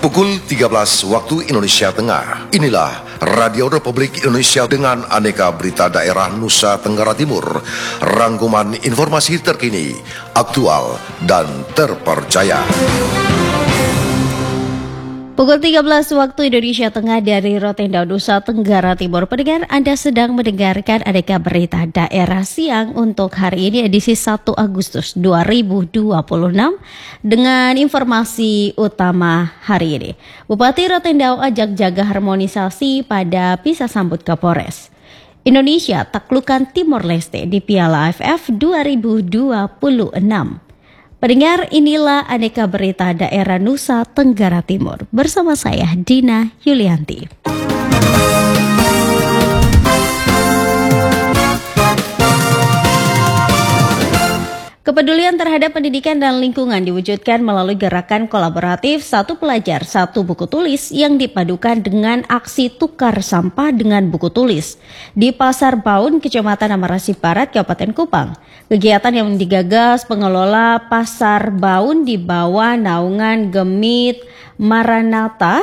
Pukul 13 waktu Indonesia Tengah. Inilah Radio Republik Indonesia dengan aneka berita daerah Nusa Tenggara Timur. Rangkuman informasi terkini, aktual, dan terpercaya. Pukul 13 waktu Indonesia Tengah dari Rotenda, Nusa Tenggara Timur. Pendengar, Anda sedang mendengarkan aneka berita daerah siang untuk hari ini edisi 1 Agustus 2026 dengan informasi utama hari ini. Bupati Rotenda ajak jaga harmonisasi pada pisah sambut Kapolres. Indonesia taklukkan Timor Leste di Piala AFF 2026. Pendengar, inilah aneka berita daerah Nusa Tenggara Timur. Bersama saya, Dina Yulianti. Kepedulian terhadap pendidikan dan lingkungan diwujudkan melalui gerakan kolaboratif Satu Pelajar, Satu Buku Tulis yang dipadukan dengan aksi tukar sampah dengan buku tulis di Pasar Baun, Kecamatan Amarasi Barat, Kabupaten Kupang. Kegiatan yang digagas pengelola Pasar Baun di bawah naungan Gemit Maranatha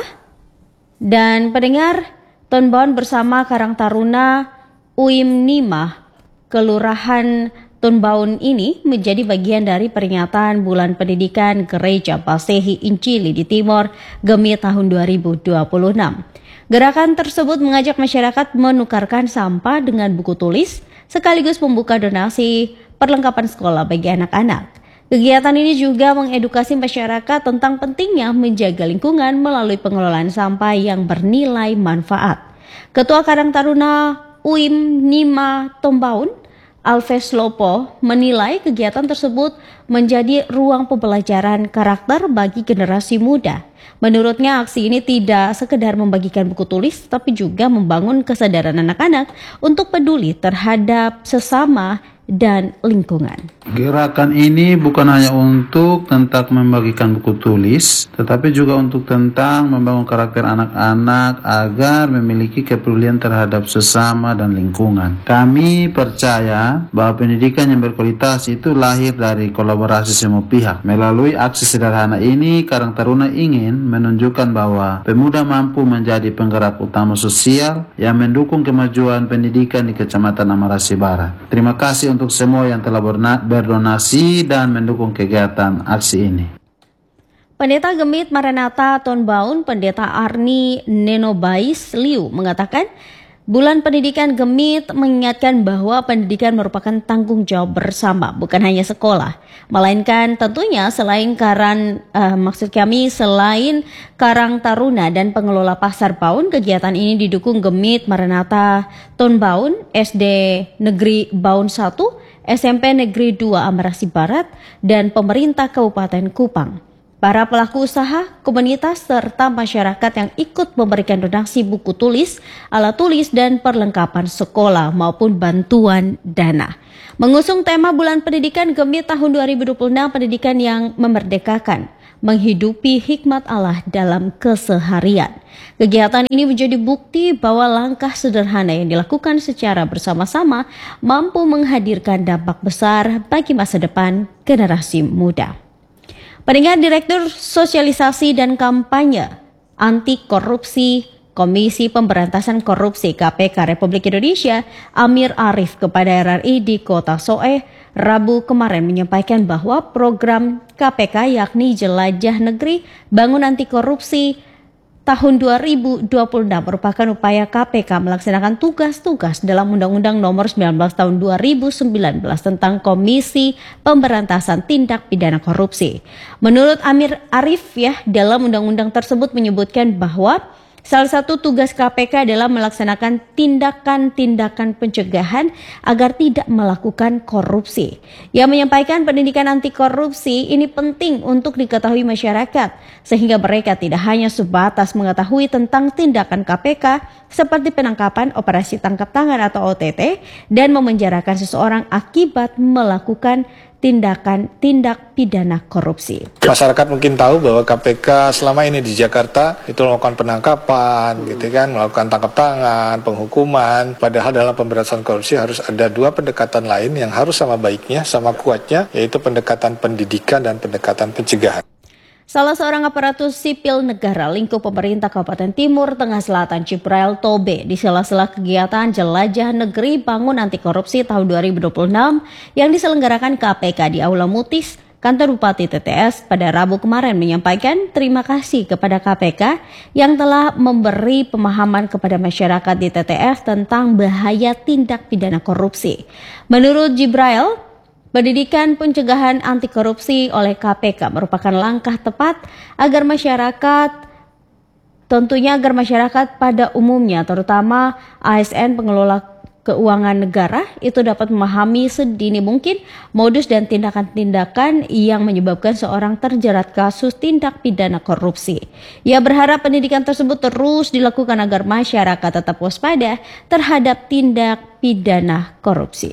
dan pendengar Ton Baun bersama Karang Taruna UIM Nimah Kelurahan Ton Baun ini menjadi bagian dari peringatan Bulan Pendidikan Gereja Pasehi Injili di Timor Gemit tahun 2026. Gerakan tersebut mengajak masyarakat menukarkan sampah dengan buku tulis sekaligus membuka donasi perlengkapan sekolah bagi anak-anak. Kegiatan ini juga mengedukasi masyarakat tentang pentingnya menjaga lingkungan melalui pengelolaan sampah yang bernilai manfaat. Ketua Karang Taruna UIM Nimah Ton Baun, Alves Lopo, menilai kegiatan tersebut menjadi ruang pembelajaran karakter bagi generasi muda. Menurutnya aksi ini tidak sekedar membagikan buku tulis, tapi juga membangun kesadaran anak-anak untuk peduli terhadap sesama dan lingkungan. Gerakan ini bukan hanya untuk tentang membagikan buku tulis, tetapi juga untuk tentang membangun karakter anak-anak agar memiliki kepedulian terhadap sesama dan lingkungan. Kami percaya bahwa pendidikan yang berkualitas itu lahir dari kolaborasi semua pihak. Melalui aksi sederhana ini, Karang Taruna ingin menunjukkan bahwa pemuda mampu menjadi penggerak utama sosial yang mendukung kemajuan pendidikan di Kecamatan Amarasi Barat. Terima kasih untuk semua yang telah berdonasi dan mendukung kegiatan aksi ini. Pendeta Gemit Maranatha Ton Baun, Pendeta Arni Nenobais Liu mengatakan, Bulan Pendidikan Gemit mengingatkan bahwa pendidikan merupakan tanggung jawab bersama, bukan hanya sekolah, melainkan tentunya selain Karang Taruna dan pengelola Pasar Baun, kegiatan ini didukung Gemit Maranatha Ton Baun, SD Negeri Baun 1, SMP Negeri 2 Amarasi Barat, dan pemerintah Kabupaten Kupang. Para pelaku usaha, komunitas, serta masyarakat yang ikut memberikan donasi buku tulis, alat tulis, dan perlengkapan sekolah maupun bantuan dana. Mengusung tema Bulan Pendidikan Gemit tahun 2026, pendidikan yang memerdekakan, menghidupi hikmat Allah dalam keseharian. Kegiatan ini menjadi bukti bahwa langkah sederhana yang dilakukan secara bersama-sama mampu menghadirkan dampak besar bagi masa depan generasi muda. Pendengar, Direktur Sosialisasi dan Kampanye Anti Korupsi Komisi Pemberantasan Korupsi KPK Republik Indonesia Amir Arif kepada RRI di Kota Soe Rabu kemarin menyampaikan bahwa program KPK yakni Jelajah Negeri Bangun Anti Korupsi tahun 2026 merupakan upaya KPK melaksanakan tugas-tugas dalam Undang-Undang Nomor 19 Tahun 2019 tentang Komisi Pemberantasan Tindak Pidana Korupsi. Menurut Amir Arif dalam undang-undang tersebut menyebutkan bahwa salah satu tugas KPK adalah melaksanakan tindakan-tindakan pencegahan agar tidak melakukan korupsi. Ia menyampaikan pendidikan anti korupsi ini penting untuk diketahui masyarakat, sehingga mereka tidak hanya sebatas mengetahui tentang tindakan KPK seperti penangkapan, operasi tangkap tangan atau OTT, dan memenjarakan seseorang akibat melakukan tindak pidana korupsi. Masyarakat mungkin tahu bahwa KPK selama ini di Jakarta itu melakukan penangkapan, melakukan tangkap tangan, penghukuman. Padahal dalam pemberantasan korupsi harus ada dua pendekatan lain yang harus sama baiknya, sama kuatnya, yaitu pendekatan pendidikan dan pendekatan pencegahan. Salah seorang aparatur sipil negara lingkup pemerintah Kabupaten Timur Tengah Selatan Jibrail Tobe di sela-sela kegiatan Jelajah Negeri Bangun Anti Korupsi tahun 2026 yang diselenggarakan KPK di Aula Mutis, Kantor Bupati TTS pada Rabu kemarin menyampaikan terima kasih kepada KPK yang telah memberi pemahaman kepada masyarakat di TTS tentang bahaya tindak pidana korupsi. Menurut Jibrail, pendidikan pencegahan anti korupsi oleh KPK merupakan langkah tepat agar masyarakat pada umumnya, terutama ASN pengelola keuangan negara, itu dapat memahami sedini mungkin modus dan tindakan-tindakan yang menyebabkan seorang terjerat kasus tindak pidana korupsi. Ia berharap pendidikan tersebut terus dilakukan agar masyarakat tetap waspada terhadap tindak pidana korupsi.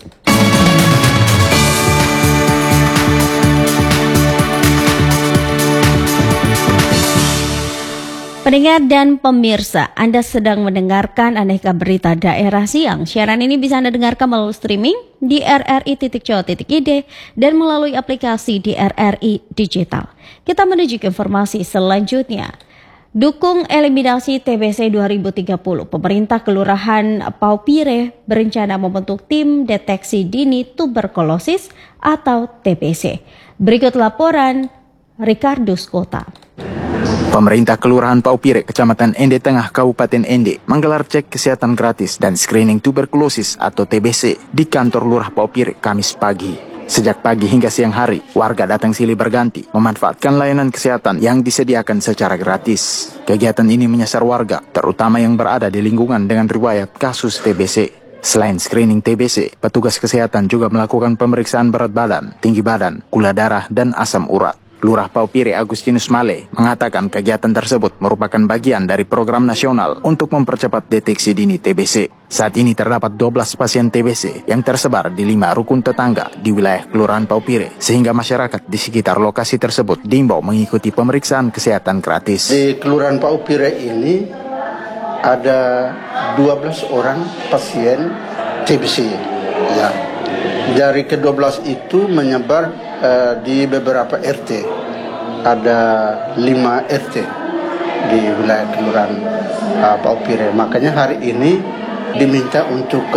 Pendengar dan pemirsa, Anda sedang mendengarkan Aneka Berita Daerah Siang. Siaran ini bisa Anda dengarkan melalui streaming di rri.co.id dan melalui aplikasi di RRI Digital. Kita menuju ke informasi selanjutnya. Dukung eliminasi TBC 2030, pemerintah Kelurahan Paupire berencana membentuk tim deteksi dini tuberkulosis atau TBC. Berikut laporan Ricardus Kota. Pemerintah Kelurahan Paupire, Kecamatan Ende Tengah, Kabupaten Ende, menggelar cek kesehatan gratis dan screening tuberkulosis atau TBC di kantor Lurah Paupire Kamis pagi. Sejak pagi hingga siang hari, warga datang silih berganti memanfaatkan layanan kesehatan yang disediakan secara gratis. Kegiatan ini menyasar warga, terutama yang berada di lingkungan dengan riwayat kasus TBC. Selain screening TBC, petugas kesehatan juga melakukan pemeriksaan berat badan, tinggi badan, gula darah, dan asam urat. Lurah Paupire Agustinus Male mengatakan kegiatan tersebut merupakan bagian dari program nasional untuk mempercepat deteksi dini TBC. Saat ini terdapat 12 pasien TBC yang tersebar di 5 rukun tetangga di wilayah Kelurahan Paupire, sehingga masyarakat di sekitar lokasi tersebut diimbau mengikuti pemeriksaan kesehatan gratis. Di Kelurahan Paupire ini ada 12 orang pasien TBC. Ya. Dari ke-12 itu menyebar di beberapa RT. Ada 5 RT di wilayah Kelurahan Paupire. Makanya hari ini diminta untuk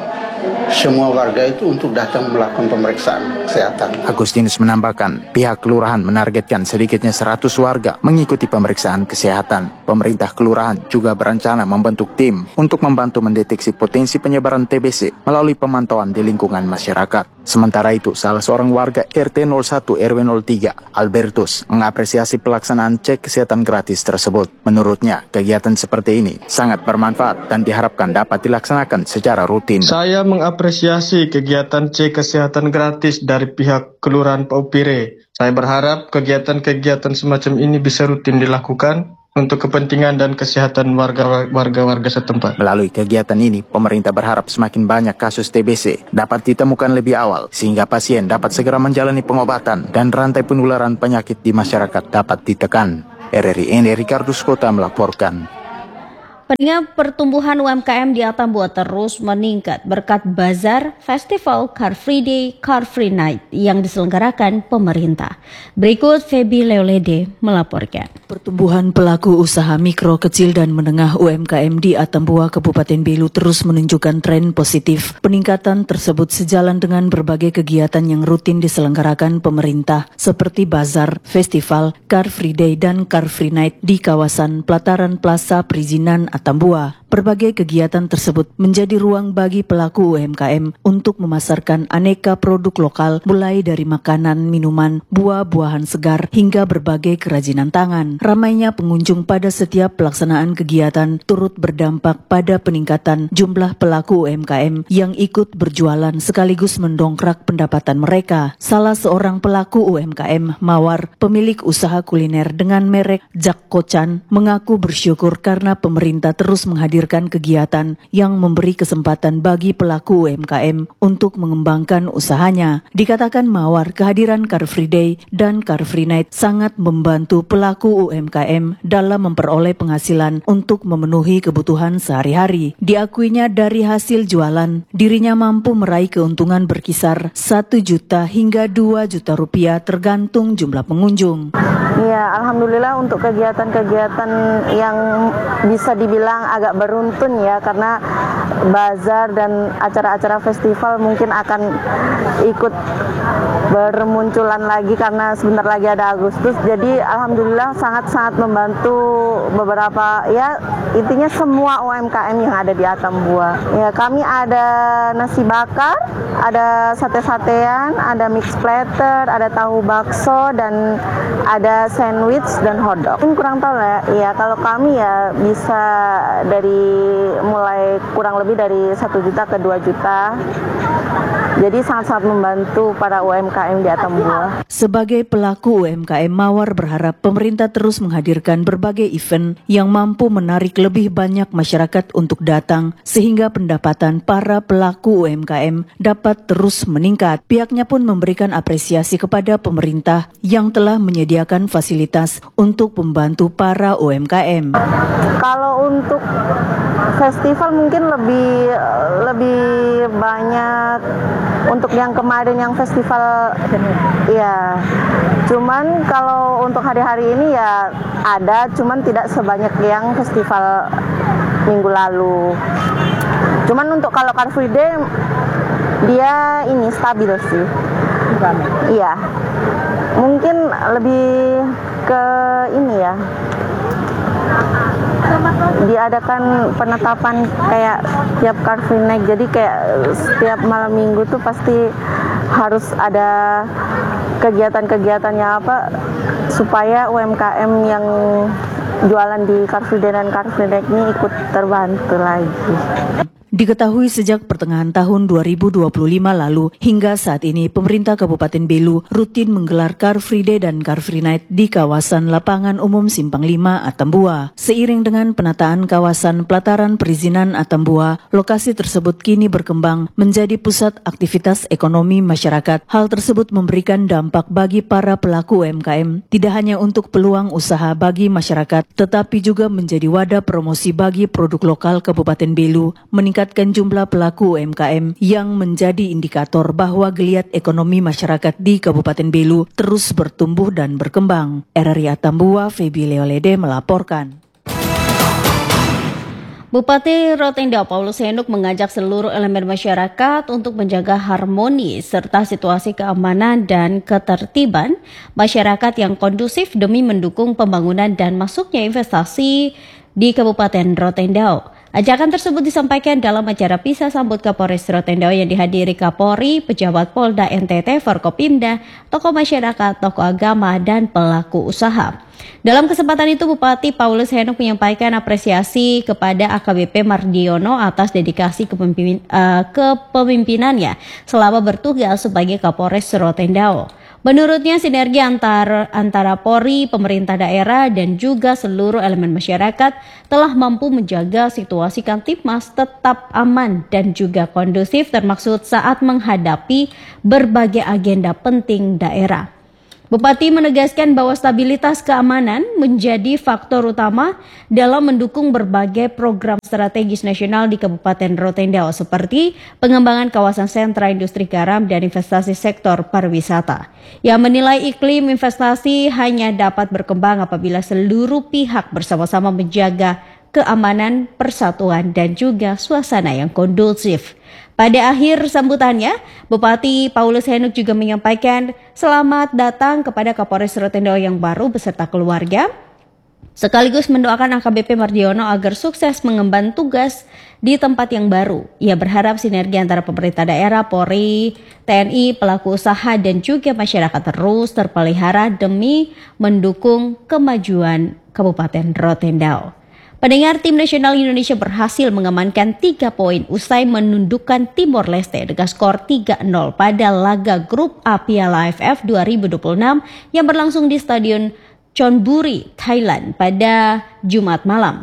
semua warga itu untuk datang melakukan pemeriksaan kesehatan. Agustinus menambahkan, pihak kelurahan menargetkan sedikitnya 100 warga mengikuti pemeriksaan kesehatan. Pemerintah kelurahan juga berencana membentuk tim untuk membantu mendeteksi potensi penyebaran TBC melalui pemantauan di lingkungan masyarakat. Sementara itu, salah seorang warga RT 01 RW 03, Albertus, mengapresiasi pelaksanaan cek kesehatan gratis tersebut. Menurutnya, kegiatan seperti ini sangat bermanfaat dan diharapkan dapat dilaksanakan secara rutin. Saya mengapresiasi kegiatan cek kesehatan gratis dari pihak Kelurahan Paupire. Saya berharap kegiatan-kegiatan semacam ini bisa rutin dilakukan untuk kepentingan dan kesehatan warga-warga setempat. Melalui kegiatan ini, pemerintah berharap semakin banyak kasus TBC dapat ditemukan lebih awal, sehingga pasien dapat segera menjalani pengobatan dan rantai penularan penyakit di masyarakat dapat ditekan. RRI Ende Ricardus Kota melaporkan. Peningkatan pertumbuhan UMKM di Atambua terus meningkat berkat bazar Festival Car Free Day, Car Free Night yang diselenggarakan pemerintah. Berikut Feby Leolede melaporkan. Pertumbuhan pelaku usaha mikro, kecil, dan menengah UMKM di Atambua, Kabupaten Belu terus menunjukkan tren positif. Peningkatan tersebut sejalan dengan berbagai kegiatan yang rutin diselenggarakan pemerintah seperti bazar, festival, Car Free Day, dan Car Free Night di kawasan Pelataran Plaza Perizinan Atambua. Berbagai kegiatan tersebut menjadi ruang bagi pelaku UMKM untuk memasarkan aneka produk lokal mulai dari makanan, minuman, buah-buahan segar hingga berbagai kerajinan tangan. Ramainya pengunjung pada setiap pelaksanaan kegiatan turut berdampak pada peningkatan jumlah pelaku UMKM yang ikut berjualan sekaligus mendongkrak pendapatan mereka. Salah seorang pelaku UMKM, Mawar, pemilik usaha kuliner dengan merek Jak Kocan, mengaku bersyukur karena pemerintah pemerintah terus menghadirkan kegiatan yang memberi kesempatan bagi pelaku UMKM untuk mengembangkan usahanya. Dikatakan Mawar, kehadiran Car Free Day dan Car Free Night sangat membantu pelaku UMKM dalam memperoleh penghasilan untuk memenuhi kebutuhan sehari-hari. Diakuinya dari hasil jualan, dirinya mampu meraih keuntungan berkisar 1 juta hingga 2 juta rupiah tergantung jumlah pengunjung. Ya, alhamdulillah untuk kegiatan-kegiatan yang bisa dibilang agak beruntun ya, karena bazar dan acara-acara festival mungkin akan ikut bermunculan lagi karena sebentar lagi ada Agustus. Jadi alhamdulillah sangat-sangat membantu beberapa, ya intinya semua UMKM yang ada di Atambua. Ya, kami ada nasi bakar, ada sate-satean, ada mix platter, ada tahu bakso, dan ada sandwich dan hotdog. Kurang tahu lah ya, kalau kami ya bisa dari mulai kurang lebih dari 1 juta ke 2 juta. Jadi sangat-sangat membantu para UMKM di Atambua. Sebagai pelaku UMKM, Mawar berharap pemerintah terus menghadirkan berbagai event yang mampu menarik lebih banyak masyarakat untuk datang sehingga pendapatan para pelaku UMKM dapat terus meningkat. Pihaknya pun memberikan apresiasi kepada pemerintah yang telah menyediakan fasilitas untuk membantu para UMKM. Kalau untuk festival mungkin lebih banyak untuk yang kemarin yang festival ya. Cuman kalau untuk hari-hari ini ya ada, cuman tidak sebanyak yang festival minggu lalu. Cuman untuk kalau Car Free Day dia ini stabil sih. Iya. Mungkin lebih ke ini ya. Diadakan penetapan kayak tiap Car Free Night, jadi kayak setiap malam minggu tuh pasti harus ada kegiatan-kegiatannya apa supaya UMKM yang jualan di Car Free Day dan Car Free Night ini ikut terbantu lagi. Diketahui sejak pertengahan tahun 2025 lalu hingga saat ini pemerintah Kabupaten Belu rutin menggelar Car Free Day dan Car Free Night di kawasan Lapangan Umum Simpang 5 Atambua. Seiring dengan penataan kawasan pelataran perizinan Atambua, lokasi tersebut kini berkembang menjadi pusat aktivitas ekonomi masyarakat. Hal tersebut memberikan dampak bagi para pelaku UMKM, tidak hanya untuk peluang usaha bagi masyarakat, tetapi juga menjadi wadah promosi bagi produk lokal Kabupaten Belu, meningkatkan jumlah pelaku UMKM yang menjadi indikator bahwa geliat ekonomi masyarakat di Kabupaten Belu terus bertumbuh dan berkembang. RRI Atambua, Febi Leolede melaporkan. Bupati Rotendao Paulus Henuk mengajak seluruh elemen masyarakat untuk menjaga harmoni serta situasi keamanan dan ketertiban masyarakat yang kondusif demi mendukung pembangunan dan masuknya investasi di Kabupaten Rotendao. Ajakan tersebut disampaikan dalam acara pisah sambut Kapolres Rotendao yang dihadiri Kapolri, pejabat Polda NTT, Forkopimda, tokoh masyarakat, tokoh agama, dan pelaku usaha. Dalam kesempatan itu, Bupati Paulus Henuk menyampaikan apresiasi kepada AKBP Mardiono atas dedikasi kepemimpinannya selama bertugas sebagai Kapolres Rotendao. Menurutnya, sinergi antara Polri, pemerintah daerah, dan juga seluruh elemen masyarakat telah mampu menjaga situasi Kamtipmas tetap aman dan juga kondusif, termasuk saat menghadapi berbagai agenda penting daerah. Bupati menegaskan bahwa stabilitas keamanan menjadi faktor utama dalam mendukung berbagai program strategis nasional di Kabupaten Rotendao seperti pengembangan kawasan sentra industri garam dan investasi sektor pariwisata. Ia menilai iklim investasi hanya dapat berkembang apabila seluruh pihak bersama-sama menjaga keamanan, persatuan, dan juga suasana yang kondusif. Pada akhir sambutannya, Bupati Paulus Henuk juga menyampaikan selamat datang kepada Kapolres Rotendao yang baru beserta keluarga, sekaligus mendoakan AKBP Mardiono agar sukses mengemban tugas di tempat yang baru. Ia berharap sinergi antara pemerintah daerah, Polri, TNI, pelaku usaha, dan juga masyarakat terus terpelihara demi mendukung kemajuan Kabupaten Rotendao. Pendengar, tim nasional Indonesia berhasil mengamankan 3 poin usai menundukkan Timor Leste dengan skor 3-0 pada laga grup A Piala AFF 2026 yang berlangsung di Stadion Chonburi, Thailand pada Jumat malam.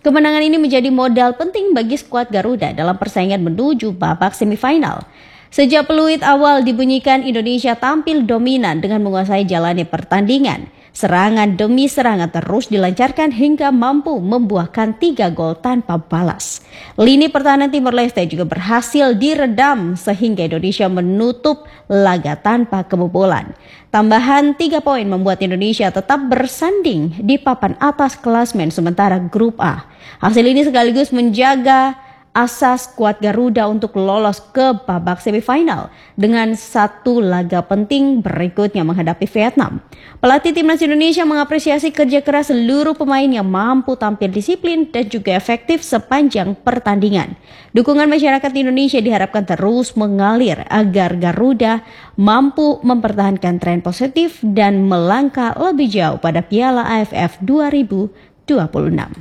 Kemenangan ini menjadi modal penting bagi skuad Garuda dalam persaingan menuju babak semifinal. Sejak peluit awal dibunyikan, Indonesia tampil dominan dengan menguasai jalannya pertandingan. Serangan demi serangan terus dilancarkan hingga mampu membuahkan 3 gol tanpa balas. Lini pertahanan Timor Leste juga berhasil diredam sehingga Indonesia menutup laga tanpa kebobolan. Tambahan 3 poin membuat Indonesia tetap bersanding di papan atas klasmen sementara grup A. Hasil ini sekaligus menjaga asa skuad Garuda untuk lolos ke babak semifinal dengan 1 laga penting berikutnya menghadapi Vietnam. Pelatih Timnas Indonesia mengapresiasi kerja keras seluruh pemain yang mampu tampil disiplin dan juga efektif sepanjang pertandingan. Dukungan masyarakat Indonesia diharapkan terus mengalir agar Garuda mampu mempertahankan tren positif dan melangkah lebih jauh pada Piala AFF 2026.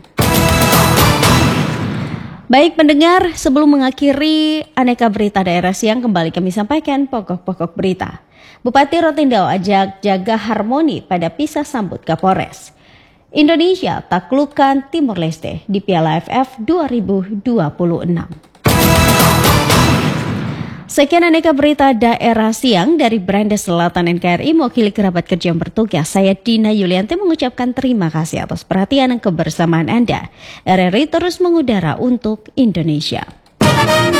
Baik pendengar, sebelum mengakhiri Aneka Berita Daerah Siang, kembali kami sampaikan pokok-pokok berita. Bupati Rotendao ajak jaga harmoni pada pisah sambut Kapolres. Indonesia taklukkan Timor Leste di Piala AFF 2026. Sekian Aneka Berita Daerah Siang dari Brandes Selatan NKRI, mewakili kerabat kerja yang bertugas. Saya Dina Yulianti mengucapkan terima kasih atas perhatian dan kebersamaan Anda. RRI terus mengudara untuk Indonesia.